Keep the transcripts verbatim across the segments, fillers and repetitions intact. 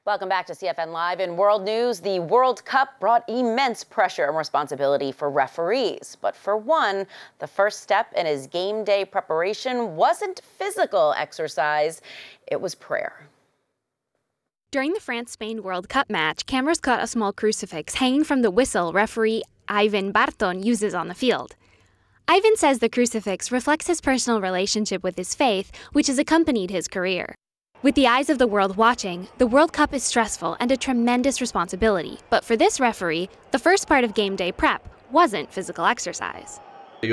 Welcome back to C F N Live. In world news, the World Cup brought immense pressure and responsibility for referees. But for one, the first step in his game day preparation wasn't physical exercise, it was prayer. During the France-Spain World Cup match, cameras caught a small crucifix hanging from the whistle referee Ivan Barton uses on the field. Ivan says the crucifix reflects his personal relationship with his faith, which has accompanied his career. With the eyes of the world watching, the World Cup is stressful and a tremendous responsibility. But for this referee, the first part of game day prep wasn't physical exercise. I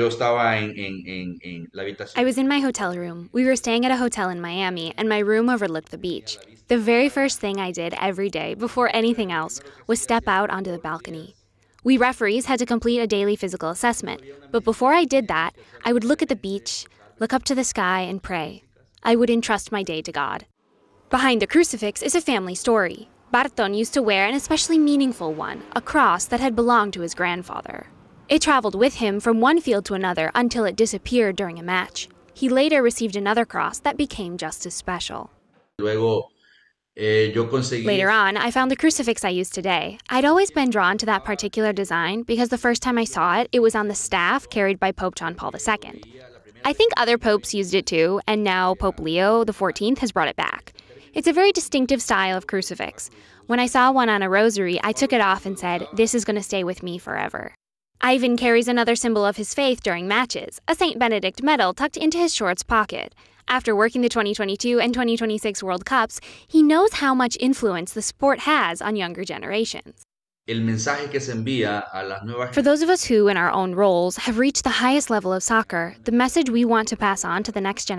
was in my hotel room. We were staying at a hotel in Miami, and my room overlooked the beach. The very first thing I did every day, before anything else, was step out onto the balcony. We referees had to complete a daily physical assessment, but before I did that, I would look at the beach, look up to the sky, and pray. I would entrust my day to God. Behind the crucifix is a family story. Barton used to wear an especially meaningful one, a cross that had belonged to his grandfather. It traveled with him from one field to another until it disappeared during a match. He later received another cross that became just as special. Luego, eh, yo conseguí... Later on, I found the crucifix I use today. I'd always been drawn to that particular design because the first time I saw it, it was on the staff carried by Pope John Paul the Second. I think other popes used it too, and now Pope Leo the fourteenth has brought it back. It's a very distinctive style of crucifix. When I saw one on a rosary, I took it off and said, "This is going to stay with me forever." Ivan carries another symbol of his faith during matches, a Saint Benedict medal tucked into his shorts pocket. After working the twenty twenty-two and twenty twenty-six World Cups, he knows how much influence the sport has on younger generations. El mensaje que se envía a las nuevas... For those of us who, in our own roles, have reached the highest level of soccer, the message we want to pass on to the next generation